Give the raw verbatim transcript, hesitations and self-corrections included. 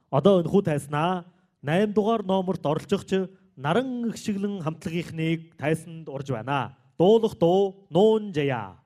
Одоо энэхүү тайснаа eight дугаар номерт оролцогч Наран Игшиглэн хамтлагийнхныг тайсанд урж байна. Дуулах дуу Нуун Жая.